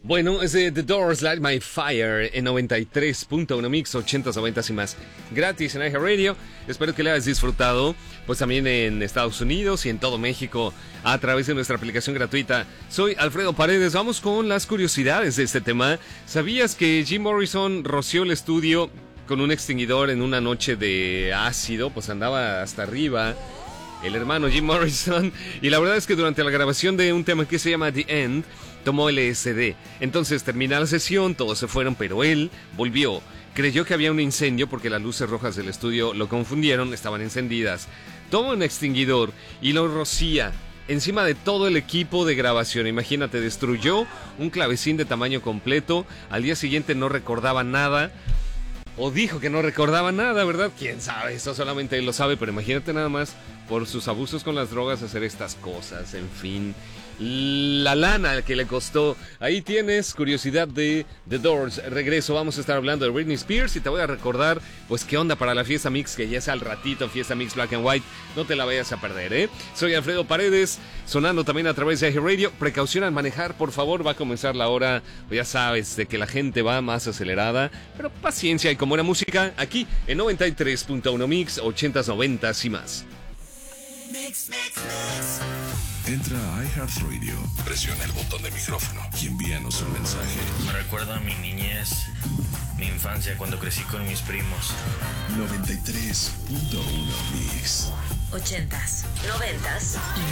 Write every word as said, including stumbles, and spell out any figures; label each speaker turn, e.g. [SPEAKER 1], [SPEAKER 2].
[SPEAKER 1] Bueno, es de The Doors, Light My Fire, en noventa y tres punto uno Mix, ochentas, noventas y más. Gratis en iHeartRadio. Espero que le hayas disfrutado. Pues también en Estados Unidos y en todo México a través de nuestra aplicación gratuita. Soy Alfredo Paredes. Vamos con las curiosidades de este tema. ¿Sabías que Jim Morrison roció el estudio con un extinguidor en una noche de ácido? Pues andaba hasta arriba el hermano Jim Morrison. Y la verdad es que durante la grabación de un tema que se llama The End, tomó L S D. Entonces termina la sesión, todos se fueron, pero él volvió. Creyó que había un incendio porque las luces rojas del estudio lo confundieron, estaban encendidas. Toma un extinguidor y lo rocía encima de todo el equipo de grabación. Imagínate, destruyó un clavecín de tamaño completo. Al día siguiente no recordaba nada. O dijo que no recordaba nada, ¿verdad? ¿Quién sabe? Eso solamente él lo sabe, pero imagínate nada más por sus abusos con las drogas hacer estas cosas, en fin. La lana que le costó. Ahí tienes curiosidad de The Doors. Regreso, vamos a estar hablando de Britney Spears y te voy a recordar, pues, qué onda para la Fiesta Mix, que ya es al ratito, Fiesta Mix Black and White. No te la vayas a perder, ¿eh? Soy Alfredo Paredes, sonando también a través de iHeartRadio. Precaución al manejar, por favor, va a comenzar la hora, ya sabes, de que la gente va más acelerada, pero paciencia, y con buena música, aquí en noventa y tres punto uno Mix, ochentas, noventas y más.
[SPEAKER 2] Mix, mix, mix.
[SPEAKER 3] Entra a iHeartRadio, presiona el botón de micrófono y envíanos un mensaje.
[SPEAKER 4] Me recuerda a mi niñez, mi infancia cuando crecí con mis primos.
[SPEAKER 3] noventa y tres punto uno Mix.
[SPEAKER 2] Ochentas, noventas y